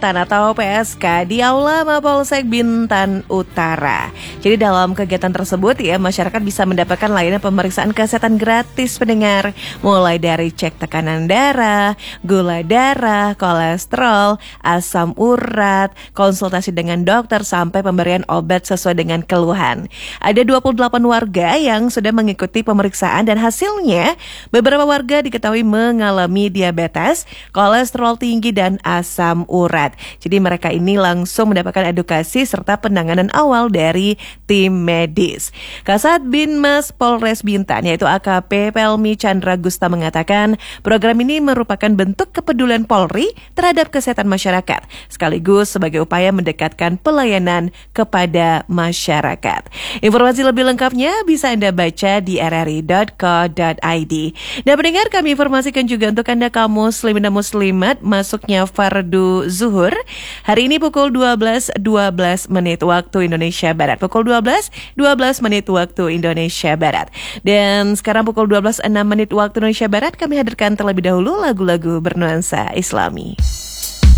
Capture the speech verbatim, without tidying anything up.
Kesehatan atau P S K di Aula Mapolsek Bintan Utara. Jadi dalam kegiatan tersebut ya, masyarakat bisa mendapatkan layanan pemeriksaan kesehatan gratis pendengar, mulai dari cek tekanan darah, gula darah, kolesterol, asam urat, konsultasi dengan dokter sampai pemberian obat sesuai dengan keluhan. Ada dua puluh delapan warga yang sudah mengikuti pemeriksaan dan hasilnya beberapa warga diketahui mengalami diabetes, kolesterol tinggi dan asam urat. Jadi mereka ini langsung mendapatkan edukasi serta penanganan awal dari tim medis. Kasat Binmas Polres Bintan yaitu A K P Pelmi Chandra Gusta mengatakan program ini merupakan bentuk kepedulian Polri terhadap kesehatan masyarakat sekaligus sebagai upaya mendekatkan pelayanan kepada masyarakat. Informasi lebih lengkapnya bisa Anda baca di r r i dot co dot i d. Dan pendengar, kami informasikan juga untuk Anda kaum muslimin dan muslimat masuknya fardu zuhur hari ini pukul dua belas dua belas menit waktu Indonesia Barat. Pukul dua belas dua belas menit waktu Indonesia Barat. Dan sekarang pukul dua belas enam menit waktu Indonesia Barat, kami hadirkan terlebih dahulu lagu-lagu bernuansa Islami.